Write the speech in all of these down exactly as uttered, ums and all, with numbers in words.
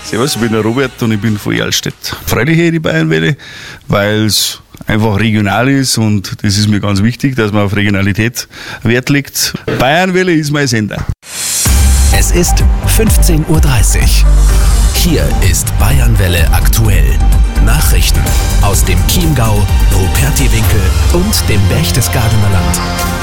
Servus, ich bin der Robert und ich bin von Erlstedt. Freilich die Bayernwelle, weil es einfach regional ist und das ist mir ganz wichtig, dass man auf Regionalität Wert legt. Bayernwelle ist mein Sender. Es ist fünfzehn Uhr dreißig. Hier ist Bayernwelle aktuell. Nachrichten aus dem Chiemgau, Rupertiwinkel und dem Berchtesgadener Land.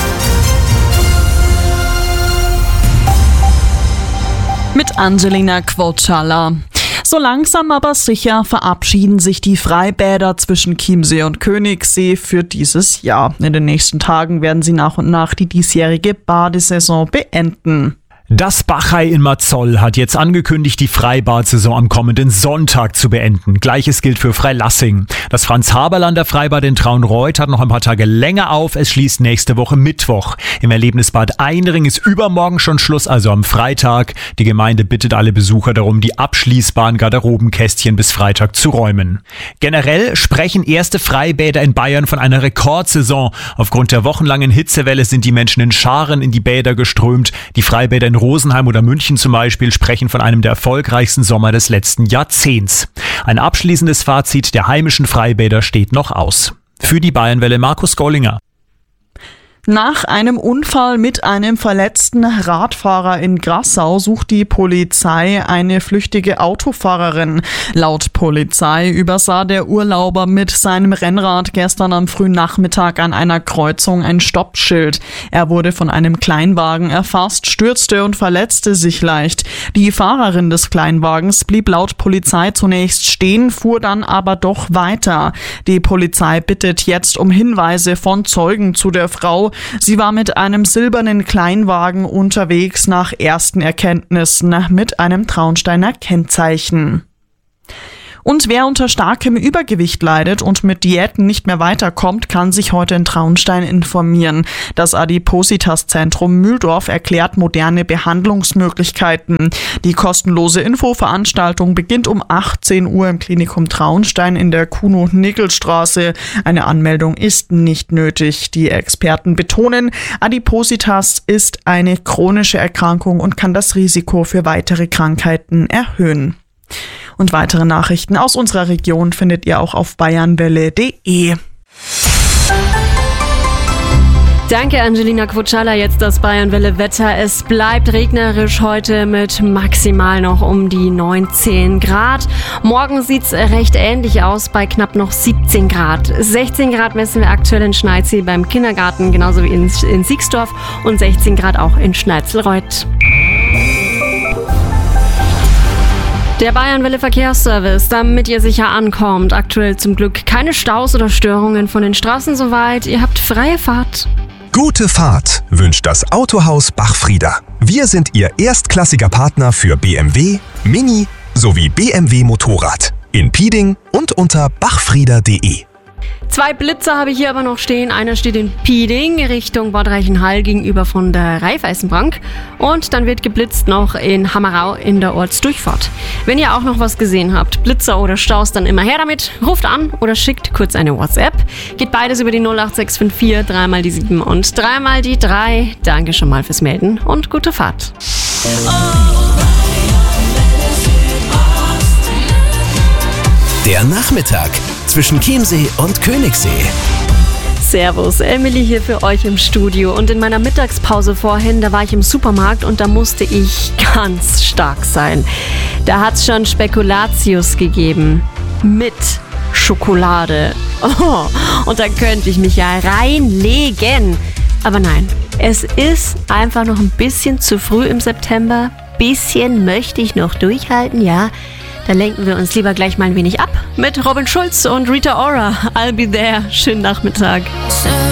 Mit Angelina Quotschala. So langsam aber sicher verabschieden sich die Freibäder zwischen Chiemsee und Königssee für dieses Jahr. In den nächsten Tagen werden sie nach und nach die diesjährige Badesaison beenden. Das Bachai in Mazoll hat jetzt angekündigt, die Freibad-Saison am kommenden Sonntag zu beenden. Gleiches gilt für Freilassing. Das Franz-Haberlander Freibad in Traunreut hat noch ein paar Tage länger auf. Es schließt nächste Woche Mittwoch. Im Erlebnisbad Einring ist übermorgen schon Schluss, also am Freitag. Die Gemeinde bittet alle Besucher darum, die abschließbaren Garderobenkästchen bis Freitag zu räumen. Generell sprechen erste Freibäder in Bayern von einer Rekordsaison. Aufgrund der wochenlangen Hitzewelle sind die Menschen in Scharen in die Bäder geströmt. Die Freibäder in Rosenheim oder München zum Beispiel sprechen von einem der erfolgreichsten Sommer des letzten Jahrzehnts. Ein abschließendes Fazit der heimischen Freibäder steht noch aus. Für die Bayernwelle Markus Gollinger. Nach einem Unfall mit einem verletzten Radfahrer in Grassau sucht die Polizei eine flüchtige Autofahrerin. Laut Polizei übersah der Urlauber mit seinem Rennrad gestern am frühen Nachmittag an einer Kreuzung ein Stoppschild. Er wurde von einem Kleinwagen erfasst, stürzte und verletzte sich leicht. Die Fahrerin des Kleinwagens blieb laut Polizei zunächst stehen, fuhr dann aber doch weiter. Die Polizei bittet jetzt um Hinweise von Zeugen zu der Frau. Sie war mit einem silbernen Kleinwagen unterwegs nach ersten Erkenntnissen mit einem Traunsteiner Kennzeichen. Und wer unter starkem Übergewicht leidet und mit Diäten nicht mehr weiterkommt, kann sich heute in Traunstein informieren. Das Adipositas-Zentrum Mühldorf erklärt moderne Behandlungsmöglichkeiten. Die kostenlose Infoveranstaltung beginnt um achtzehn Uhr im Klinikum Traunstein in der Kuno-Nickel-Straße. Eine Anmeldung ist nicht nötig. Die Experten betonen, Adipositas ist eine chronische Erkrankung und kann das Risiko für weitere Krankheiten erhöhen. Und weitere Nachrichten aus unserer Region findet ihr auch auf bayernwelle punkt de. Danke Angelina Quotschala, jetzt das Bayernwelle Wetter. Es bleibt regnerisch heute mit maximal noch um die neunzehn Grad. Morgen sieht's recht ähnlich aus bei knapp noch siebzehn Grad. sechzehn Grad messen wir aktuell in Schneidsee beim Kindergarten, genauso wie in, in Siegsdorf und sechzehn Grad auch in Schneizelreuth. Der Bayernwelle Verkehrsservice, damit ihr sicher ankommt. Aktuell zum Glück keine Staus oder Störungen von den Straßen soweit. Ihr habt freie Fahrt. Gute Fahrt wünscht das Autohaus Bachfrieder. Wir sind Ihr erstklassiger Partner für B M W, Mini sowie B M W Motorrad. In Pieding und unter bachfrieder punkt de. Zwei Blitzer habe ich hier aber noch stehen. Einer steht in Pieding Richtung Bad Reichenhall gegenüber von der Raiffeisenbank. Und dann wird geblitzt noch in Hammerau in der Ortsdurchfahrt. Wenn ihr auch noch was gesehen habt, Blitzer oder Staus, dann immer her damit. Ruft an oder schickt kurz eine WhatsApp. Geht beides über die null acht sechs fünf vier, dreimal die sieben und dreimal die drei. Danke schon mal fürs Melden und gute Fahrt. Der Nachmittag zwischen Chiemsee und Königssee. Servus, Emily hier für euch im Studio. Und in meiner Mittagspause vorhin, da war ich im Supermarkt und da musste ich ganz stark sein. Da hat es schon Spekulatius gegeben. Mit Schokolade. Oh, und da könnte ich mich ja reinlegen. Aber nein, es ist einfach noch ein bisschen zu früh im September. Bisschen möchte ich noch durchhalten, ja. Da lenken wir uns lieber gleich mal ein wenig ab mit Robin Schulz und Rita Ora. I'll be there. Schönen Nachmittag.